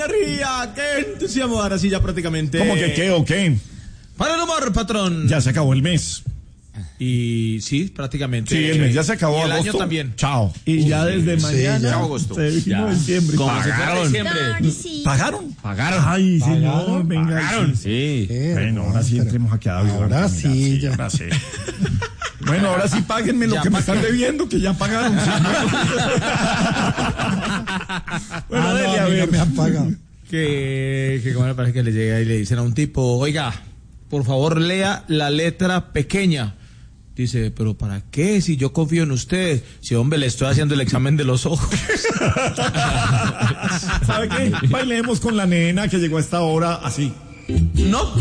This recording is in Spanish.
energía, qué entusiasmo. Ahora sí, ya prácticamente. ¿Cómo que qué o qué? Para el humor, patrón. Ya se acabó el mes. Y sí, prácticamente. Sí, el mes ya se acabó. Y el agosto. año también. Chao. Y ya desde mañana ya agosto. se vino diciembre. Como si fuera diciembre. ¿Pagaron? Ay, señor, ¿Pagaron? venga. ¿Pagaron? Sí. Bueno, ahora sí entremos aquí a David. Ahora sí, ya. Ahora sí. Bueno, ahora sí páguenme lo Ya que me paguen. están debiendo, que ya pagaron. Sí. Bueno, dele, a ver. me han pagado. Que como me parece que le llega y le dicen a un tipo, oiga, por favor lea la letra pequeña. Dice, pero ¿para qué? Si yo confío en usted. Si, hombre, le estoy haciendo el examen de los ojos. ¿Sabe qué? Bailemos con la nena que llegó a esta hora así. No.